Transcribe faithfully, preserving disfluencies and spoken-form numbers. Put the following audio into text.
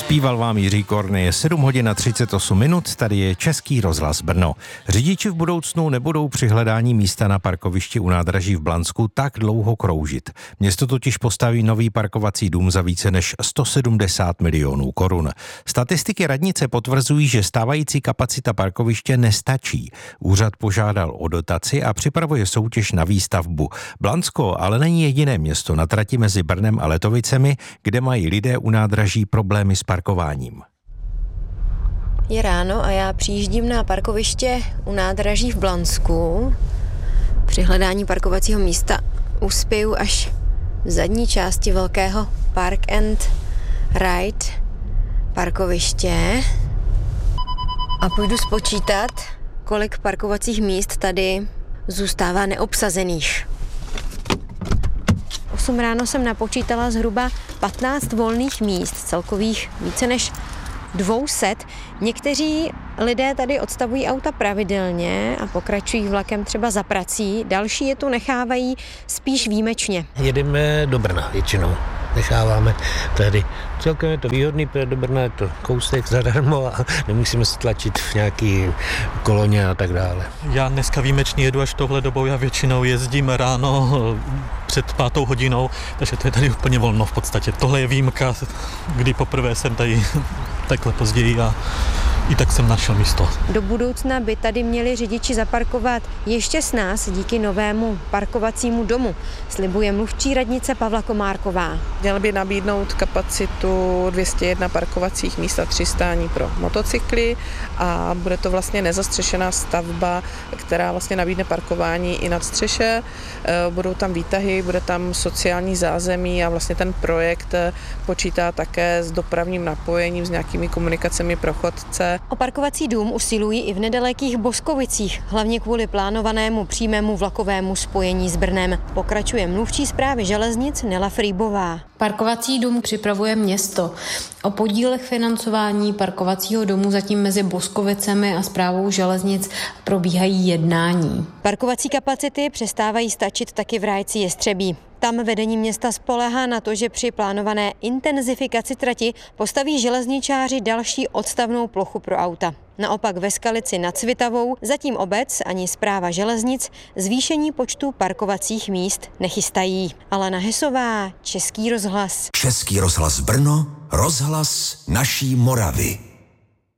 Zpíval vám Jiří Korny. Je sedm hodin a třicet osm minut, tady je Český rozhlas Brno. Řidiči v budoucnu nebudou při hledání místa na parkovišti u nádraží v Blansku tak dlouho kroužit. Město totiž postaví nový parkovací dům za více než sto sedmdesát milionů korun. Statistiky radnice potvrzují, že stávající kapacita parkoviště nestačí. Úřad požádal o dotaci a připravuje soutěž na výstavbu. Blansko ale není jediné město na trati mezi Brnem a Letovicemi, kde mají lidé u nádraží problémy s parkováním. Je ráno a já přijíždím na parkoviště u nádraží v Blansku. Při hledání parkovacího místa uspěju až v zadní části velkého Park and Ride parkoviště a půjdu spočítat, kolik parkovacích míst tady zůstává neobsazených. V osm ráno jsem napočítala zhruba patnáct volných míst, celkových více než dvě stě. Někteří lidé tady odstavují auta pravidelně a pokračují vlakem třeba za prací, další je tu nechávají spíš výjimečně. Jedeme do Brna většinou, necháváme tady. Celkem je to výhodný, protože do Brna je to kousek zadarmo a nemusíme se tlačit v nějaký koloně a tak dále. Já dneska výjimečně jedu až touhle dobou, já většinou jezdím ráno před pátou hodinou, takže to je tady úplně volno v podstatě. Tohle je výjimka, kdy poprvé jsem tady takhle později a i tak jsem našel místo. Do budoucna by tady měli řidiči zaparkovat ještě s nás díky novému parkovacímu domu, slibuje mluvčí radnice Pavla Komárková. Měl by nabídnout kapacitu dvě stě jedna parkovacích míst a tři stání pro motocykly a bude to vlastně nezastřešená stavba, která vlastně nabídne parkování i nad střeše. Budou tam výtahy, bude tam sociální zázemí a vlastně ten projekt počítá také s dopravním napojením, s nějakými komunikacemi pro chodce. O parkovací dům usilují i v nedalekých Boskovicích, hlavně kvůli plánovanému přímému vlakovému spojení s Brnem. Pokračuje mluvčí správy železnic Nela Frýbová. Parkovací dům připravuje město. O podílech financování parkovacího domu zatím mezi Boskovicemi a správou železnic probíhají jednání. Parkovací kapacity přestávají stačit taky v Rájci Jestřebí. Tam vedení města spoléhá na to, že při plánované intenzifikaci trati postaví železničáři další odstavnou plochu pro auta. Naopak ve Skalici nad Svitavou zatím obec ani správa železnic zvýšení počtu parkovacích míst nechystají. Alena Hesová, Český rozhlas. Český rozhlas Brno, rozhlas naší Moravy.